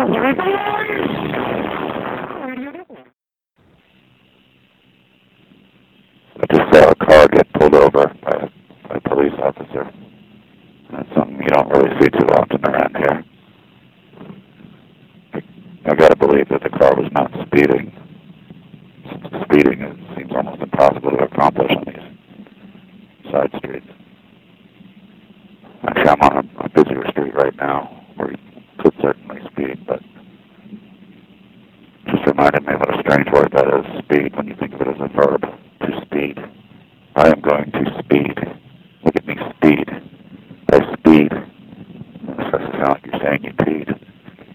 I just saw a car get pulled over by a police officer. That's something you don't really see too often around here. I gotta believe that the car was not speeding. Speeding seems almost impossible to accomplish on these side streets. Actually, I'm on a busier street right now where you could certainly speed, but just reminded me what a strange word that is, speed, when you think of it as a verb, to speed. I am going to speed.